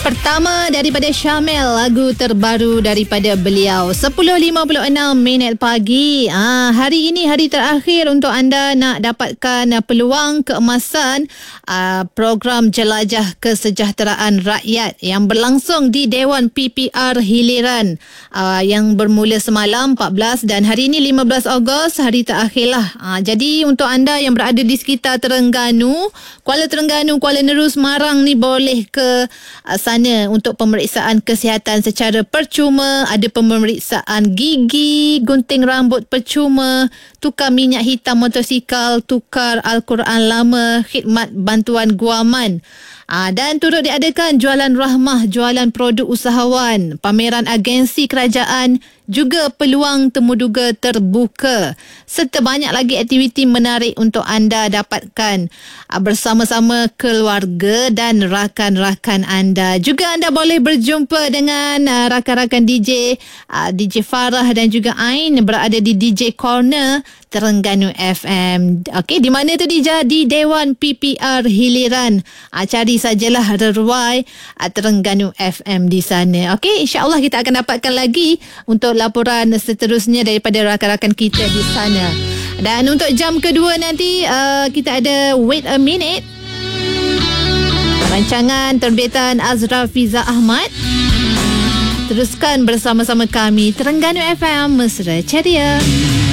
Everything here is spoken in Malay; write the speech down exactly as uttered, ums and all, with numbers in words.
pertama daripada Syamel, lagu terbaru daripada beliau. sepuluh lima puluh enam minit pagi. Ah, hari ini hari terakhir untuk anda nak dapatkan peluang keemasan ah, program Jelajah Kesejahteraan Rakyat yang berlangsung di Dewan P P R Hiliran ah, yang bermula semalam empat belas dan hari ini lima belas Ogos, hari terakhir lah. Ah, jadi untuk anda yang berada di sekitar Terengganu, Kuala Terengganu, Kuala Nerul, Semarang ni boleh ke uh, sana untuk pemeriksaan kesihatan secara percuma. Ada pemeriksaan gigi, gunting rambut percuma, tukar minyak hitam motosikal, tukar Al-Quran lama, khidmat bantuan guaman. Ah, dan turut diadakan jualan rahmah, jualan produk usahawan, pameran agensi kerajaan, juga peluang temuduga terbuka serta banyak lagi aktiviti menarik untuk anda dapatkan ah, bersama-sama keluarga dan rakan-rakan anda. Juga anda boleh berjumpa dengan ah, rakan-rakan D J, ah, D J Farah dan juga Ain berada di D J Corner Terengganu F M. Okey, di mana tu dia? Di Dewan P P R Hiliran. Ah, cari sajalah Reruai ah, Terengganu F M di sana. Okey, insya-Allah kita akan dapatkan lagi untuk laporan seterusnya daripada rakan-rakan kita di sana. Dan untuk jam kedua nanti uh, kita ada Wait a Minute, rancangan terbitan Azra Fiza Ahmad. Teruskan bersama-sama kami Terengganu F M, mesra ceria.